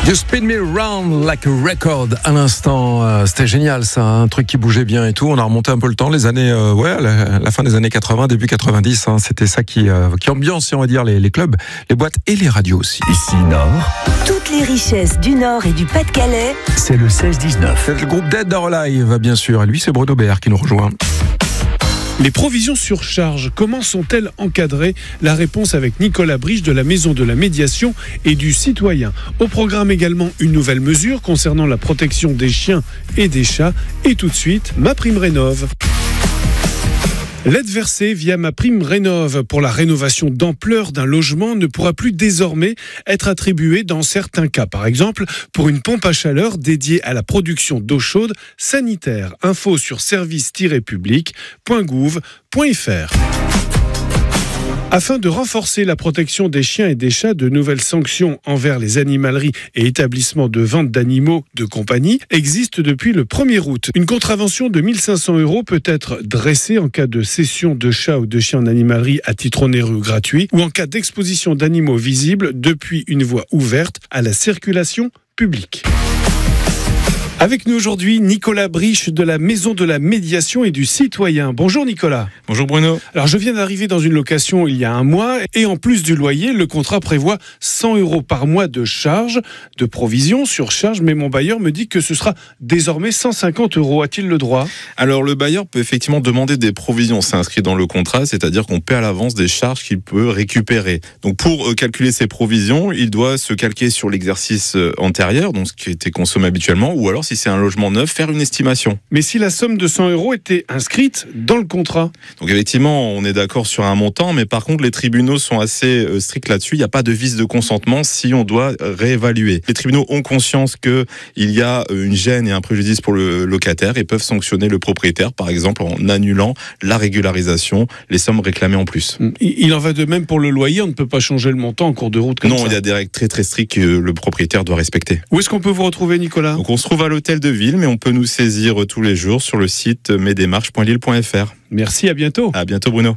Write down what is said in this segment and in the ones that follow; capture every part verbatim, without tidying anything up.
You spin me round like a record à l'instant, euh, c'était génial ça, un truc qui bougeait bien et tout. On a remonté un peu le temps, les années, euh, ouais, la, la fin des années quatre-vingts, début quatre-vingt-dix, hein, c'était ça qui, euh, qui ambiance, on va dire, les, les clubs, les boîtes et les radios aussi. Ici Nord, toutes les richesses du Nord et du Pas-de-Calais, c'est le seize dix-neuf. C'est le groupe Dead or Alive, bien sûr, et lui c'est Bruno Béard qui nous rejoint. Les provisions sur charge, comment sont-elles encadrées? La réponse avec Nicolas Briche de la Maison de la Médiation et du Citoyen. Au programme également une nouvelle mesure concernant la protection des chiens et des chats. Et tout de suite, MaPrimeRénov'. L'aide versée via MaPrimeRénov' pour la rénovation d'ampleur d'un logement ne pourra plus désormais être attribuée dans certains cas. Par exemple, pour une pompe à chaleur dédiée à la production d'eau chaude sanitaire. Info sur service tiret public point gouv point fr. Afin de renforcer la protection des chiens et des chats, de nouvelles sanctions envers les animaleries et établissements de vente d'animaux de compagnie existent depuis le premier août. Une contravention de mille cinq cents euros peut être dressée en cas de cession de chats ou de chiens en animalerie à titre onéreux ou gratuit, ou en cas d'exposition d'animaux visibles depuis une voie ouverte à la circulation publique. Avec nous aujourd'hui, Nicolas Briche de la Maison de la Médiation et du Citoyen. Bonjour Nicolas. Bonjour Bruno. Alors je viens d'arriver dans une location il y a un mois et en plus du loyer, le contrat prévoit cent euros par mois de charge, de provision sur charge, mais mon bailleur me dit que ce sera désormais cent cinquante euros. A-t-il le droit? Alors le bailleur peut effectivement demander des provisions, c'est inscrit dans le contrat, c'est-à-dire qu'on paie à l'avance des charges qu'il peut récupérer. Donc pour calculer ces provisions, il doit se calquer sur l'exercice antérieur, donc ce qui était consommé habituellement, ou alors si c'est un logement neuf, faire une estimation. Mais si la somme de cent euros était inscrite dans le contrat? Donc effectivement, on est d'accord sur un montant, mais par contre, les tribunaux sont assez stricts là-dessus. Il n'y a pas de vice de consentement si on doit réévaluer. Les tribunaux ont conscience qu'il y a une gêne et un préjudice pour le locataire et peuvent sanctionner le propriétaire, par exemple en annulant la régularisation, les sommes réclamées en plus. Il en va de même pour le loyer, on ne peut pas changer le montant en cours de route comme non, ça. Non, il y a des règles très très strictes que le propriétaire doit respecter. Où est-ce qu'on peut vous retrouver, Nicolas? Donc on se trouve à l'hôtel de ville, mais on peut nous saisir tous les jours sur le site mesdémarches point lille point fr. Merci, à bientôt. À bientôt Bruno.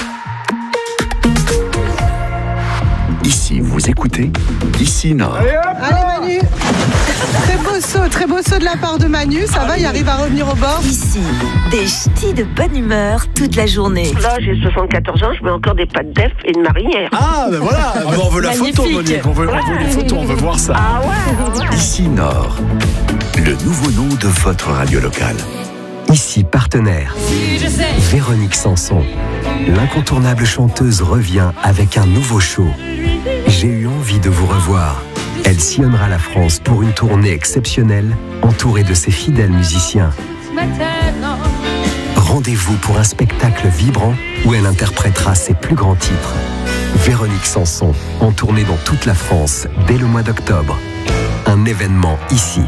Ici, vous écoutez Ici Nord. Allez, Allez Manu. Très beau saut, très beau saut de la part de Manu. Ça va, il arrive à revenir au bord. Ici, des ch'tis de bonne humeur toute la journée. Là, j'ai soixante-quatorze ans, je mets encore des pâtes d'œuf et une marinière. Ah, ben voilà, ah, on veut la magnifique. photo, Monique, on veut, on veut les photos, on veut voir ça. Ah ouais. Ici Nord, le nouveau nom de votre radio locale. Ici partenaire, Véronique Sanson. L'incontournable chanteuse revient avec un nouveau show. J'ai eu envie de vous revoir. Elle sillonnera la France pour une tournée exceptionnelle, entourée de ses fidèles musiciens. Rendez-vous pour un spectacle vibrant où elle interprétera ses plus grands titres. Véronique Sanson, en tournée dans toute la France dès le mois d'octobre. Un événement ici.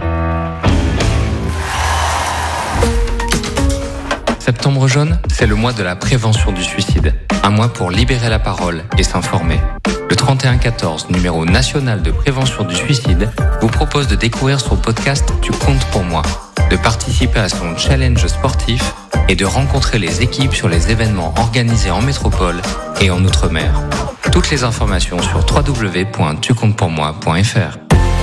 Septembre jaune, c'est le mois de la prévention du suicide. Un mois pour libérer la parole et s'informer. Le trente et un quatorze, numéro national de prévention du suicide, vous propose de découvrir son podcast « Tu comptes pour moi », de participer à son challenge sportif et de rencontrer les équipes sur les événements organisés en métropole et en Outre-mer. Toutes les informations sur w w w point tu comptes pour moi point fr.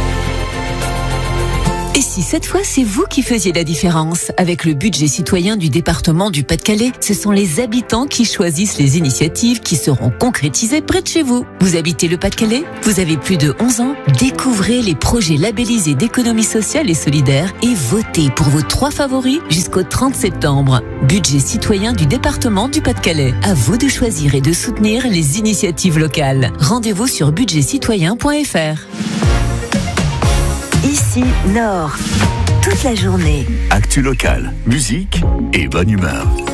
Et si cette fois, c'est vous qui faisiez la différence? Avec le budget citoyen du département du Pas-de-Calais, ce sont les habitants qui choisissent les initiatives qui seront concrétisées près de chez vous. Vous habitez le Pas-de-Calais? Vous avez plus de onze ans? Découvrez les projets labellisés d'économie sociale et solidaire et votez pour vos trois favoris jusqu'au trente septembre. Budget citoyen du département du Pas-de-Calais. À vous de choisir et de soutenir les initiatives locales. Rendez-vous sur budget citoyen point fr. Ici Nord, toute la journée. Actu locale, musique et bonne humeur.